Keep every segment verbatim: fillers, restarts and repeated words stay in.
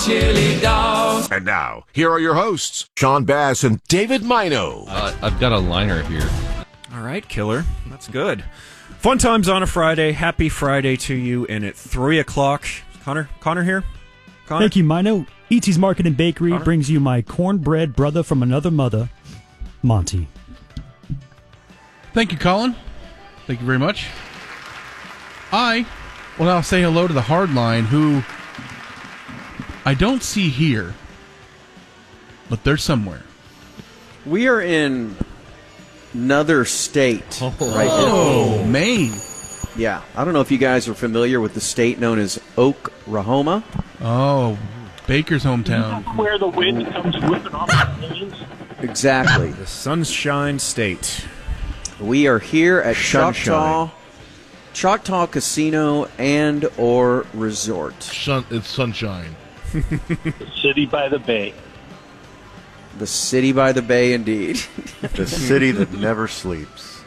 chili dog. And now, here are your hosts, Sean Bass and David Mino. Uh, I've got a liner here. All right, killer. That's good. Fun times on a Friday. Happy Friday to you. And at three o'clock, Connor, Connor here? Connor? Thank you, Mino. E T's Market and Bakery Connor? brings you my cornbread brother from another mother, Monty. Thank you, Colin. Thank you very much. I will now say hello to the Hardline, who I don't see here, but they're somewhere. We are in another state oh. right now. Oh, Maine. Yeah, I don't know if you guys are familiar with the state known as Oklahoma. Oh, Baker's hometown. Where the wind comes whipping off the plains. Exactly. The Sunshine State. We are here at Sunshine. Choctaw, Choctaw Casino and or Resort. Sun, it's sunshine. The city by the bay. The city by the bay, indeed. The city that never sleeps.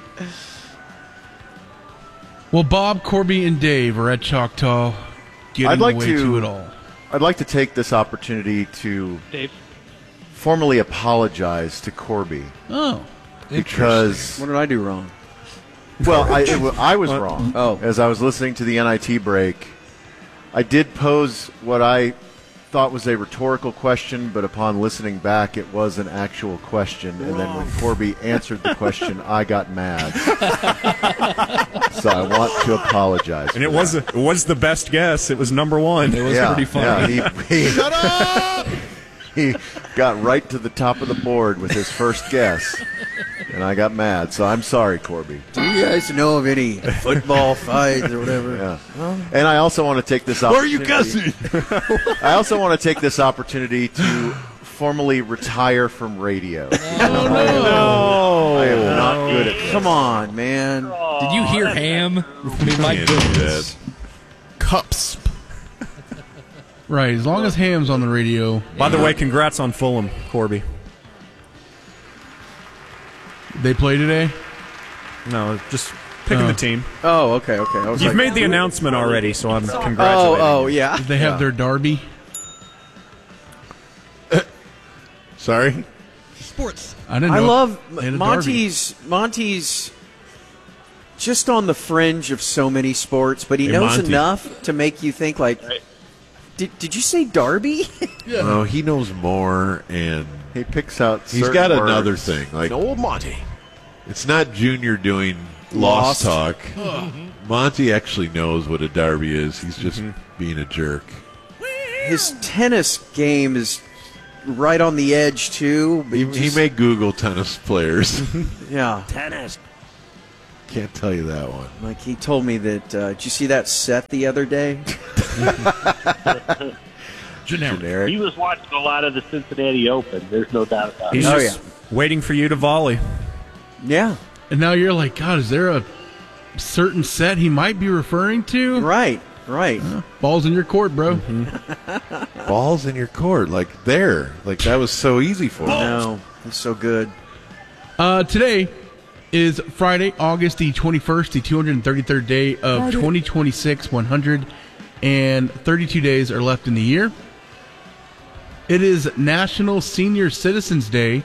Well, Bob, Corby, and Dave are at Choctaw getting I'd like away to, to it all. I'd like to take this opportunity to Dave. formally apologize to Corby. Oh. Because, What did I do wrong? well, I, it, wa- I was wrong. Oh. As I was listening to the N I T break, I did pose what I thought was a rhetorical question, but upon listening back, it was an actual question. And then when Corby answered the question, I got mad. So I want to apologize. And it for was that. it was the best guess. It was number one. It was yeah, pretty funny. Yeah, he, he, Shut up! He got right to the top of the board with his first guess, and I got mad. So I'm sorry, Corby. Do you guys know of any football fights or whatever? Yeah. And I also want to take this Where are opportunity. you guessing? I also want to take this opportunity to formally retire from radio. Oh, no. I am not good at this. Come on, man. Did you hear ham? I mean, my goodness. Cups. Right, as long as Ham's on the radio. By the way, congrats on Fulham, Corby. They play today? No, just picking Oh. the team. Oh, okay, okay. I was You've like, made the announcement already, so I'm oh, congratulating oh, you. yeah. Did they have Yeah. their derby? Sorry? Sports. I didn't know. I love they had a derby. Monty's. Monty's just on the fringe of so many sports, but he Hey, knows Monty. enough to make you think like, did did you say Darby? No, he knows more, and He picks out. he's certain got words. another thing. Like, Old Monty. it's not Junior doing Lost. lost, talk. Monty actually knows what a derby is. He's just being a jerk. His tennis game is right on the edge too. But He, just- he may Google tennis players. yeah. Can't tell you that one. Like he told me that. Uh, did you see that set the other day? Generic. He was watching a lot of the Cincinnati Open. There's no doubt about He's it. Oh, just waiting for you to volley. Yeah. And now you're like, God, is there a certain set he might be referring to? Right. Right. Balls in your court, bro. Balls in your court, like there. Like that was so easy for him. No, he's so good. Uh, today is Friday, August the twenty-first, the two hundred thirty-third day of twenty twenty-six. one hundred thirty-two days are left in the year. It is National Senior Citizens Day.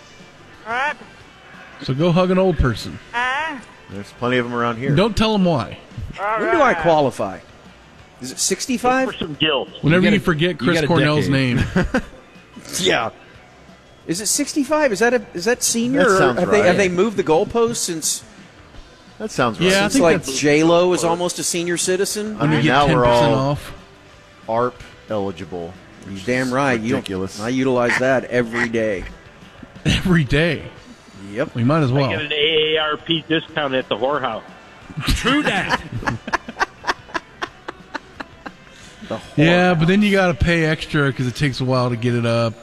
So go hug an old person. There's plenty of them around here. Don't tell them why. When do I qualify? Is it sixty-five? For some guilt. Whenever you, You gotta- forget you Chris got a Cornell's decade. name. Yeah. Is it sixty-five? Is that a is that senior? That or sounds have they right. have they moved the goalposts since That sounds right. Yeah, I since think like that's- J Lo is almost a senior citizen? I mean, You get now ten we're percent all off. A R P eligible. You're damn right. You don't- Ridiculous. I utilize that every day. Every day. Yep. We might as I well. get an A A R P discount at the whorehouse. True that. The Yeah, but then you got to pay extra because it takes a while to get it up.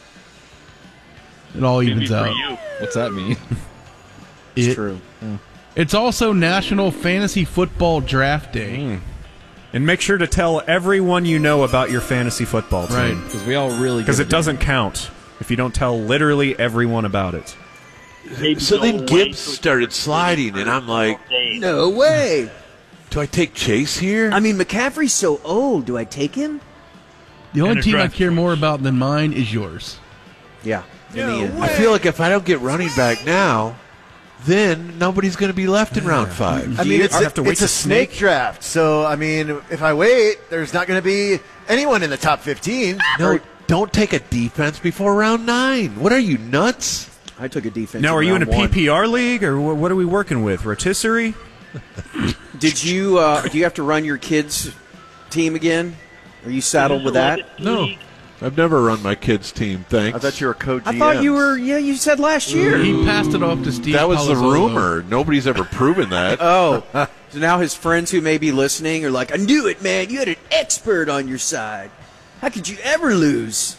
It all Maybe evens for out. you. What's that mean? It's It- true. It's also National Fantasy Football Draft Day. And make sure to tell everyone you know about your fantasy football Right. team. Because we all really Because give it doesn't count if you don't tell literally everyone about it. Maybe So then don't Gibbs wait till- started sliding, and I'm like, No way. do I take Chase here? I mean, McCaffrey's so old. Do I take him? The only And a team I draft care more about than mine is yours. Yeah. In the end. I feel like if I don't get running back now, then nobody's going to be left in round five. I mean, it's, I a, have to wait it's to a snake draft. So, I mean, if I wait, there's not going to be anyone in the top fifteen. No, don't take a defense before round nine. What are you, nuts? I took a defense. Now, are you in a round one. P P R league, or wh- what are we working with? Rotisserie? Did you? Uh, do you have to run your kids' team again? Are you saddled with that? No. I've never run my kids' team, thanks. I thought you were co-G M. I thought you were. Yeah, you said last year. He passed it off to Steve. That was the Palazzolo. rumor. Nobody's ever proven that. Oh, so now his friends who may be listening are like, "I knew it, man. You had an expert on your side. How could you ever lose?"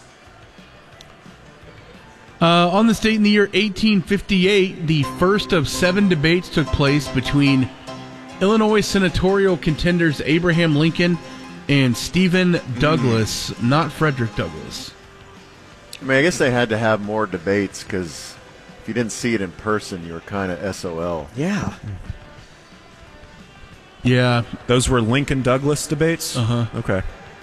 Uh, on this date in the year eighteen fifty-eight, the first of seven debates took place between Illinois senatorial contenders Abraham Lincoln and Stephen Douglas, mm. not Frederick Douglass. I mean, I guess they had to have more debates because if you didn't see it in person, you were kind of S O L. Yeah. Yeah. Those were Lincoln Douglas debates? Uh-huh. Okay.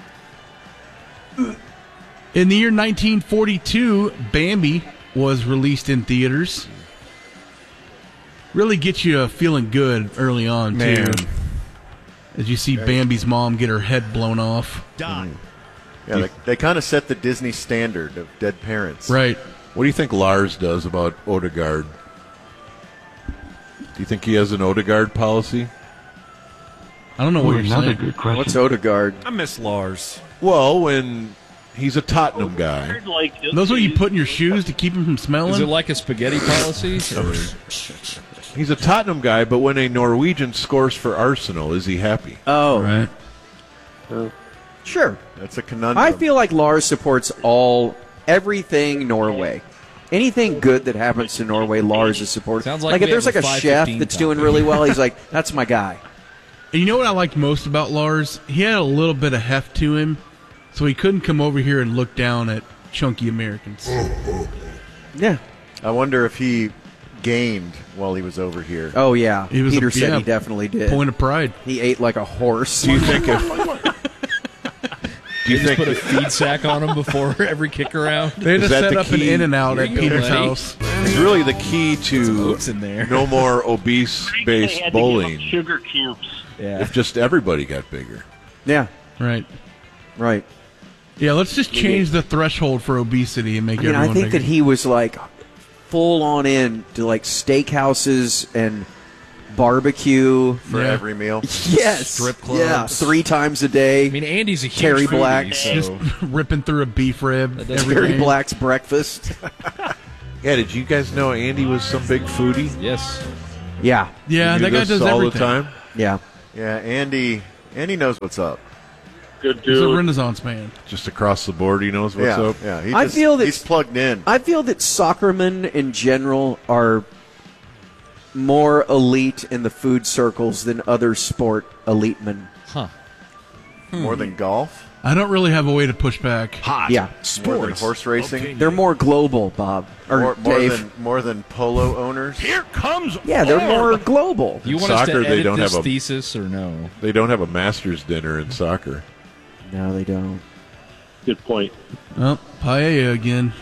In the year nineteen forty-two, Bambi was released in theaters. Really gets you feeling good early on, Man. too. As you see Bambi's mom get her head blown off. Die. Yeah, they, they kind of set the Disney standard of dead parents. Right. What do you think Lars does about Odegaard? Do you think he has an Odegaard policy? I don't know what you're saying. good question. What's Odegaard? I miss Lars. Well, when he's a Tottenham guy. Like, Those are what you put in your shoes to keep them from smelling? Is it like a spaghetti policy? or- He's a Tottenham guy, but when a Norwegian scores for Arsenal, is he happy? Oh, Right. sure. That's a conundrum. I feel like Lars supports all everything Norway. Anything good that happens to Norway, Lars is supporting. Sounds like if we there's have like a a chef five fifteen that's doing topic. really well, he's like, "That's my guy." And you know what I liked most about Lars? He had a little bit of heft to him, so he couldn't come over here and look down at chunky Americans. Yeah. I wonder if he gained while he was over here. Oh yeah. He was Peter a, said yeah, he definitely did. Point of pride. He ate like a horse. Do you think if Do you You just think put a feed sack on them before every kick around. They had to Is that set the up an key? In-N-Out There at you go, Peter's buddy. house. it's really the key to Oats in there. no more They obese-based had to give bullying them sugar cubes. Yeah. if just everybody got bigger? Yeah. Right. Right. Yeah, let's just change the threshold for obesity and make I mean, everyone I think bigger. that he was like full on in to like steakhouses and barbecue. For Yeah. every meal. Yes. Strip clubs. Yeah. Three times a day. I mean, Andy's a huge Terry foodie, Black. so Just ripping through a beef rib That does- every Terry day. Black's breakfast. Yeah, did you guys know Andy was some big foodie? yes. Yeah. Yeah, You do that guy this does all everything. the time. Yeah. Yeah, Andy. Andy knows what's up. Good He's a dude. Renaissance man. Just across the board, he knows what's yeah, up. yeah. He I just, feel that- he's plugged in. I feel that soccermen in general are more elite in the food circles than other sport elite men. Huh. More than golf. I don't really have a way to push back. Hot. Yeah. More than horse racing. They're more global, Bob. Or More, more Dave. than more than polo owners. Here comes yeah, they're more global. Do you want Soccer, us to they edit don't this have a- thesis or no? They don't have a master's dinner in soccer. No, they don't. Good point. Oh, paella again.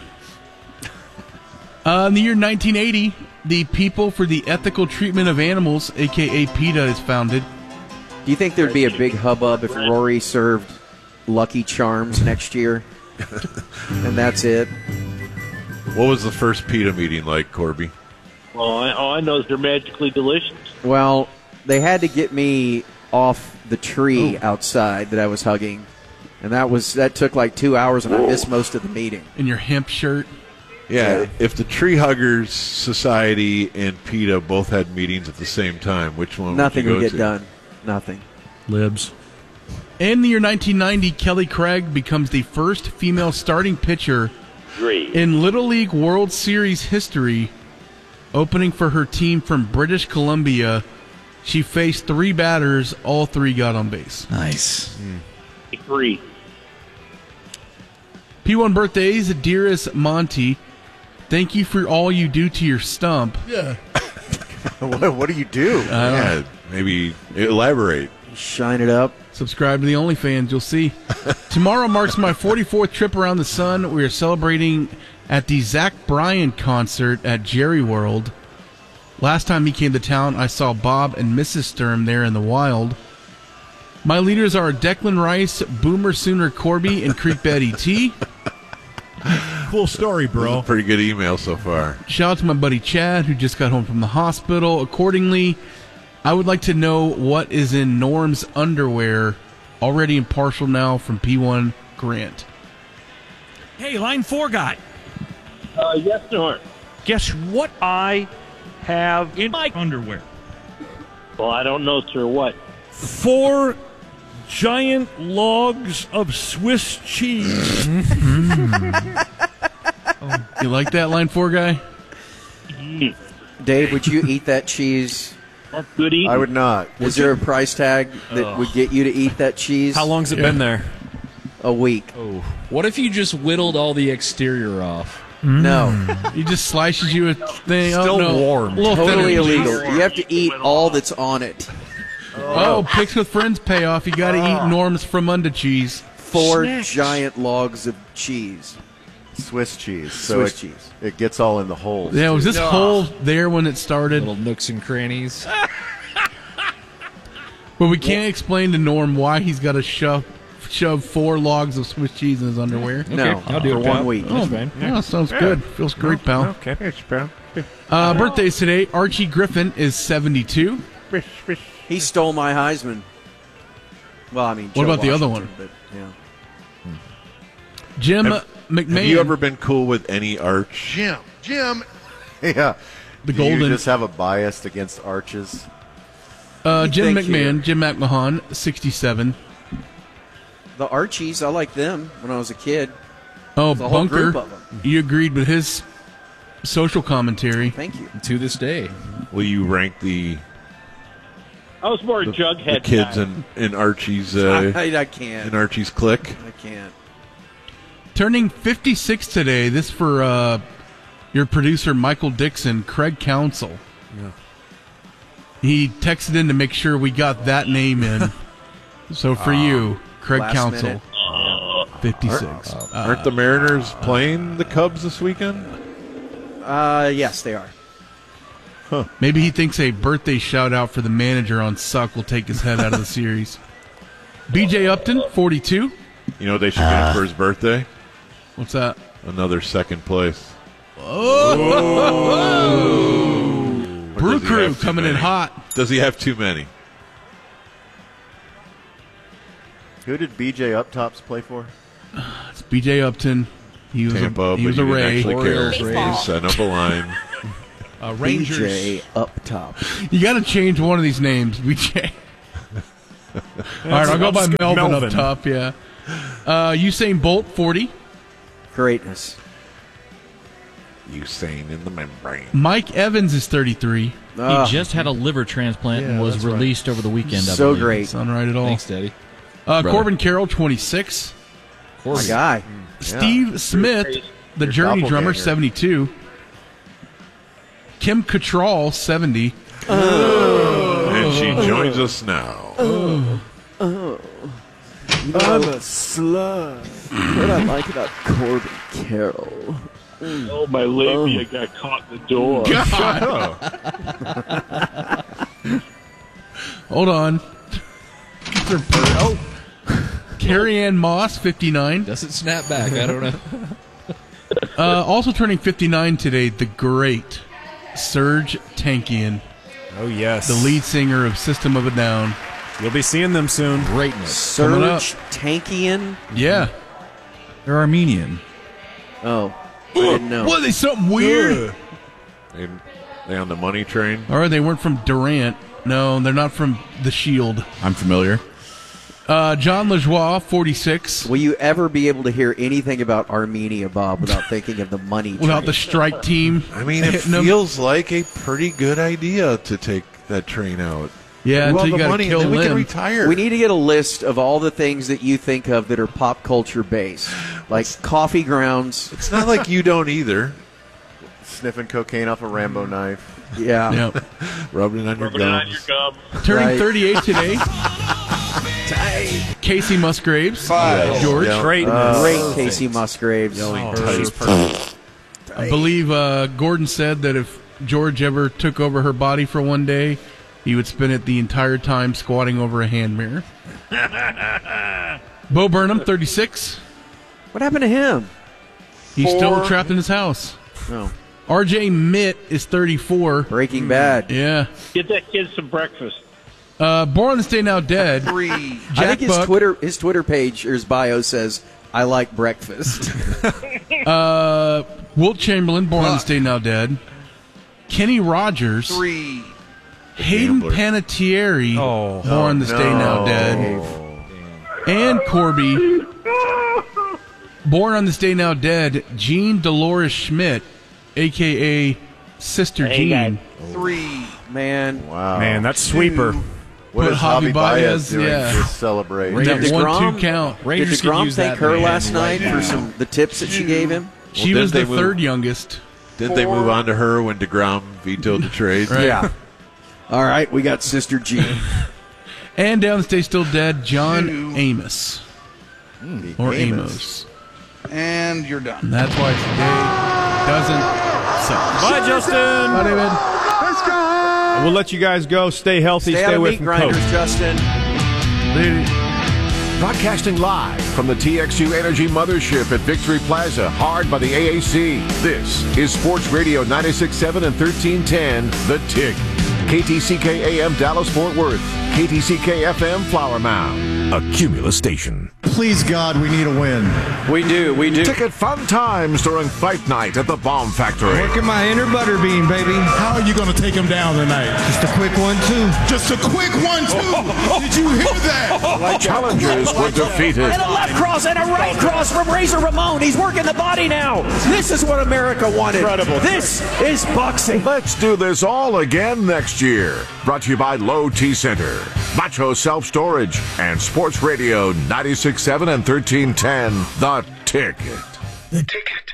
Uh, in the year nineteen eighty, the People for the Ethical Treatment of Animals, a k a. PETA, is founded. Do you think there'd be a big hubbub if Rory served Lucky Charms next year? And that's it? What was the first PETA meeting like, Corby? Well, I, all I know is they're magically delicious. Well, they had to get me off the tree outside that I was hugging. And that was that took like two hours, and I missed most of the meeting. In your hemp shirt. Yeah, Yeah. if the Tree Huggers Society and PETA both had meetings at the same time, which one Nothing would would you get go to? done. Nothing. Libs. In the year nineteen ninety, Kelly Craig becomes the first female starting pitcher Great. in Little League World Series history, opening for her team from British Columbia. She faced three batters. All three got on base. Nice. Three. P one birthdays, dearest Monty. Thank you for all you do to your stump. what, what do you do? Yeah, maybe elaborate. Shine it up. Subscribe to the OnlyFans. You'll see. Tomorrow marks my forty-fourth trip around the sun. We are celebrating at the Zach Bryan concert at Jerry World. Last time he came to town, I saw Bob and Missus Sturm there in the wild. My leaders are Declan Rice, Boomer Sooner Corby, and Creekbed E T. Cool story, bro. Pretty good email so far. Shout out to my buddy Chad, who just got home from the hospital. Accordingly, I would like to know what is in Norm's underwear. Already impartial now from P one Grant. Hey, line four guy. Uh, yes, Norm. Guess what I have in my underwear? Well, I don't know, sir. What? Four giant logs of Swiss cheese. You like that, line four guy? Dave, would you eat that cheese? That's good eating. I would not. Is there a price tag that would get you to eat that cheese? How long's it been there? A week. Oh, what if you just whittled all the exterior off? No. He just slices you a thing. Still oh, no. warm. A little Totally thinner. illegal. You have to eat all that's on it. Oh, Picks with Friends payoff. You got to eat Norm's from under cheese. Four Snacks. giant logs of cheese. Swiss cheese. So Swiss it, cheese. It gets all in the holes. Yeah, was this No. hole there when it started? Little nooks and crannies. But we can't explain to Norm why he's got to shove shove four logs of Swiss cheese in his underwear. No, I'll do for it, one pal. week. Oh, yeah, sounds good. Feels great, pal. Okay. It's pal. Uh, birthdays today. Archie Griffin is seventy-two. He stole my Heisman. Well, I mean, What Joe about the other Washington, one? But, yeah. Jim Have- McMahon. Have you ever been cool with any arch? Jim, Jim. Yeah. The Do golden. You just have a bias against arches. uh, Jim Thank you. McMahon. Jim McMahon, sixty-seven. The Archies, I liked them when I was a kid. Oh, The whole Bunker. group of them. You agreed with his social commentary. Thank you. To this day. Will you rank the, I was more a the, Jughead the kids guy. in, in Archie's uh, I, I can't. in Archie's clique? I can't. Turning fifty-six today. This for uh, your producer, Michael Dixon, Craig Counsell. Yeah. He texted in to make sure we got that name in. So for you, Craig Last Counsell, minute. fifty-six. Aren't the Mariners playing the Cubs this weekend? Uh, yes, they are. Maybe he thinks a birthday shout out for the manager on Suck will take his head out of the series. B J Upton, forty-two. You know what they should get him for his birthday? What's that? Another second place. Oh! Or Brew does he Crew have too coming in many? hot. Does he have too many? Who did B J Uptops play for? It's B J Upton. He was Tampa, a, he but was you a didn't Ray. actually care. Orioles, Rays. Just setting up a line. Uh, B Rangers. J up top. You got to change one of these names, B J. All right, I'll go I'll by just get Melvin, Melvin. up top. Yeah. Uh, Usain Bolt, forty. Greatness. Usain in the membrane. Mike Evans is thirty-three. Ah, He just had a liver transplant and Yeah, was that's right. released over the weekend. I so believe. great. That's not right at all. Thanks, Daddy. Uh, Brother. Corbin Carroll, twenty-six. my guy. Steve Smith, the Your Journey drummer, doppelganger. seventy-two. Kim Cattrall, seventy. And she joins us now. I'm a slug. What I like about Corbin Carroll. Oh, my labia got caught in the door. Hold on. Oh. Carrie Ann Moss, fifty-nine. Doesn't snap back. I don't know. Uh, also turning fifty-nine today, the great Serge Tankian, Oh, yes. the lead singer of System of a Down. You'll be seeing them soon. Greatness. Coming up. Serge Tankian. Yeah. They're Armenian. Oh, I didn't know. What, are they something weird? They, they on the money train? Or they weren't from Durant. No, they're not from The Shield. I'm familiar. Uh, John LaJoie, forty-six. Will you ever be able to hear anything about Armenia, Bob, without thinking of the money? Without train? the strike team. I mean, it hitting them. feels like a pretty good idea to take that train out. Yeah, Do all until you the got to money, kill and then we can Lim. retire. We need to get a list of all the things that you think of that are pop culture based, like coffee grounds. It's not like you don't either. Sniffing cocaine off a Rambo knife. Yeah. Yep. Rubbing it on your Rubbing it on gums. your gum. Turning Right. thirty-eight today, Casey Musgraves. Five. George. Yeah. Great. Uh, Great Casey Musgraves. Oh, she's perfect. I believe uh, Gordon said that if George ever took over her body for one day, he would spend it the entire time squatting over a hand mirror. Bo Burnham, thirty-six. What happened to him? He's Four. still trapped in his house. Oh. R J Mitt is thirty-four. Breaking Bad. Yeah. Get that kid some breakfast. Uh, Born on this Day Now Dead. Three. Jack I think his Buck. Twitter his Twitter page or his bio says, "I like breakfast." uh, Wilt Chamberlain, Born on this Day Now Dead. Kenny Rogers. Three. Hayden Gambler. Panettiere, Oh. Born on this no. Day Now Dead. And Corby, Born on this Day Now Dead, Jean Dolores Schmidt, a k a. Sister Hey, Jean. Three. Man, Wow. Man, that's sweeper. What Put is Javi Javi Baez, Baez doing yeah. to celebrate? That Did one DeGrom- two count. did Rangers could DeGrom use thank that her man last right night for now. some the tips that she gave him? She didn't was the they move- third youngest. Didn't they move on to her when DeGrom vetoed the trade? Right. Yeah. All right, we got Sister Jean. And down the stay still dead, John Two. Amos. Or Amos. Amos. And you're done. And that's why today doesn't suck. Bye, Justin. Bye, David. We'll let you guys go. Stay healthy. Stay Stay, out of away meat from grinders, Coke. Justin. Broadcasting live from the T X U Energy Mothership at Victory Plaza, hard by the A A C. This is Sports Radio ninety-six point seven and thirteen ten, The Tick. K T C K A M Dallas-Fort Worth. K T C K F M Flower Mound. A Cumulus station. Please, God, we need a win. We do, we do. Ticket fun times during fight night at the Bomb Factory. Working my inner butterbean, baby. How are you going to take him down tonight? Just a quick one, two. Just a quick one, two. Did you hear that? Challengers were defeated. And a left cross and a right cross from Razor Ramon. He's working the body now. This is what America wanted. Incredible. This is boxing. Let's do this all again next year. Brought to you by Low T Center, Macho Self Storage, and Sports Radio ninety-six point seven and thirteen ten, The Ticket. The Ticket.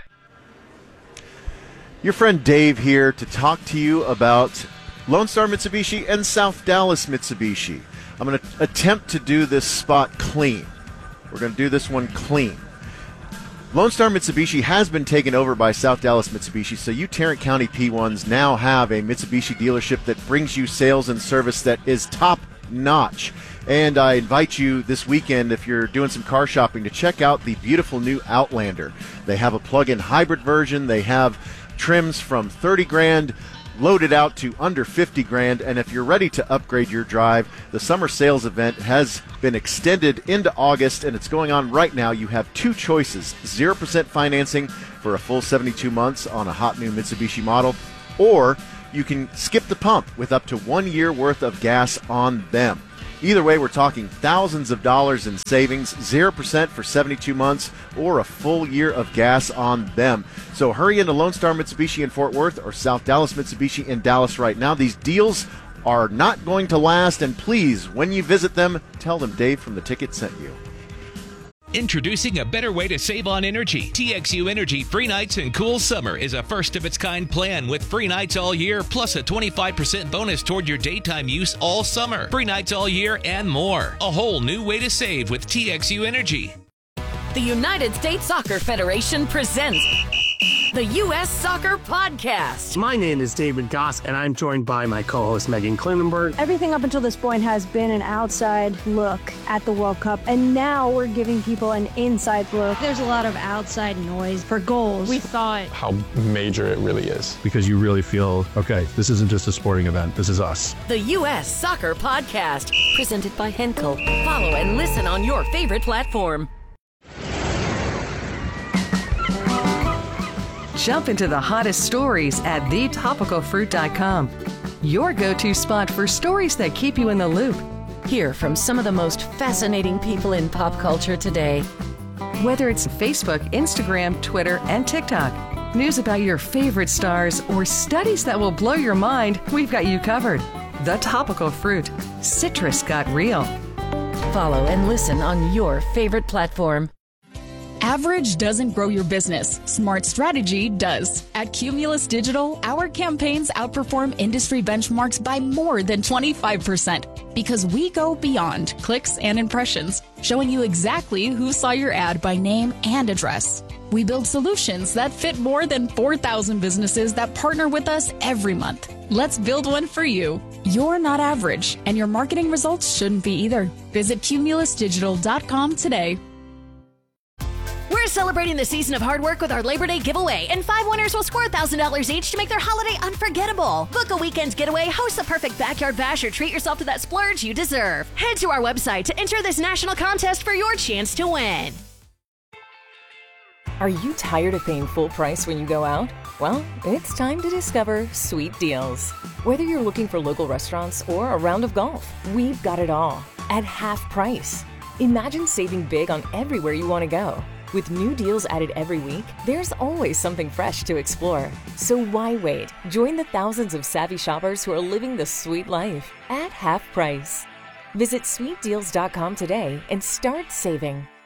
Your friend Dave here to talk to you about Lone Star Mitsubishi and South Dallas Mitsubishi. I'm going to attempt to do this spot clean. We're going to do this one clean. Lone Star Mitsubishi has been taken over by South Dallas Mitsubishi, so you Tarrant County P ones now have a Mitsubishi dealership that brings you sales and service that is top notch. And I invite you this weekend, if you're doing some car shopping, to check out the beautiful new Outlander. They have a plug-in hybrid version. They have trims from thirty grand loaded out to under fifty grand. And if you're ready to upgrade your drive, the summer sales event has been extended into August, and it's going on right now. You have two choices: zero percent financing for a full seventy-two months on a hot new Mitsubishi model, or you can skip the pump with up to one year worth of gas on them. Either way, we're talking thousands of dollars in savings, zero percent for seventy-two months, or a full year of gas on them. So hurry into Lone Star Mitsubishi in Fort Worth or South Dallas Mitsubishi in Dallas right now. These deals are not going to last, and please, when you visit them, tell them Dave from The Ticket sent you. Introducing a better way to save on energy. T X U Energy Free Nights and Cool Summer is a first-of-its-kind plan with free nights all year, plus a twenty-five percent bonus toward your daytime use all summer. Free nights all year and more. A whole new way to save with T X U Energy. The United States Soccer Federation presents the U S Soccer Podcast. My name is David Goss, and I'm joined by my co-host Megan Klinenberg. Everything up until this point has been an outside look at the World Cup, and now we're giving people an inside look. There's a lot of outside noise for goals. We thought how major it really is. Because you really feel, okay, this isn't just a sporting event, this is us. The U S Soccer Podcast, presented by Henkel. Follow and listen on your favorite platform. Jump into the hottest stories at the topical fruit dot com. Your go-to spot for stories that keep you in the loop. Hear from some of the most fascinating people in pop culture today. Whether it's Facebook, Instagram, Twitter, and TikTok, news about your favorite stars, or studies that will blow your mind, we've got you covered. The Topical Fruit. Citrus got real. Follow and listen on your favorite platform. Average doesn't grow your business. Smart strategy does. At Cumulus Digital, our campaigns outperform industry benchmarks by more than twenty-five percent because we go beyond clicks and impressions, showing you exactly who saw your ad by name and address. We build solutions that fit more than four thousand businesses that partner with us every month. Let's build one for you. You're not average, and your marketing results shouldn't be either. Visit cumulus digital dot com today. We're celebrating the season of hard work with our Labor Day giveaway, and five winners will score one thousand dollars each to make their holiday unforgettable. Book a weekend getaway, host the perfect backyard bash, or treat yourself to that splurge you deserve. Head to our website to enter this national contest for your chance to win. Are you tired of paying full price when you go out? Well, it's time to discover Sweet Deals. Whether you're looking for local restaurants or a round of golf, we've got it all at half price. Imagine saving big on everywhere you want to go. With new deals added every week, there's always something fresh to explore. So why wait? Join the thousands of savvy shoppers who are living the sweet life at half price. Visit sweet deals dot com today and start saving.